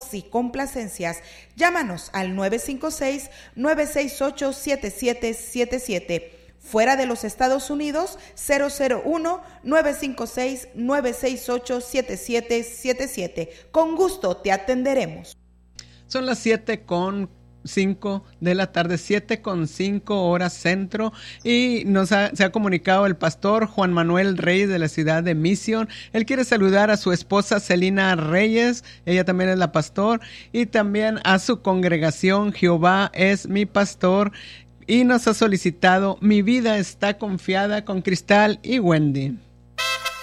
antojos y complacencias. Llámanos al 956-968-7777. Fuera de los Estados Unidos, 001-956-968-7777. Con gusto te atenderemos. Son las 7:05 de la tarde, 7:05 horas centro, y se ha comunicado el pastor Juan Manuel Reyes de la ciudad de Mission. Él quiere saludar a su esposa Celina Reyes, ella también es la pastor, y también a su congregación Jehová es mi pastor, y nos ha solicitado Mi vida está confiada con Cristal y Wendy.